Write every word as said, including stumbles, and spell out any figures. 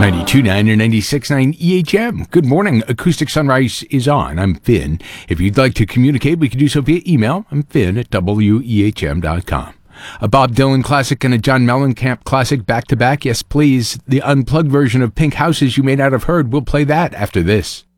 ninety-two point nine or ninety-six point nine E H M. Good morning. Acoustic Sunrise is on. I'm Finn. If you'd like to communicate, we can do so via email. I'm Finn at W E H M dot com. A Bob Dylan classic and a John Mellencamp classic back-to-back. Yes, please. The unplugged version of Pink Houses you may not have heard. We'll play that after this.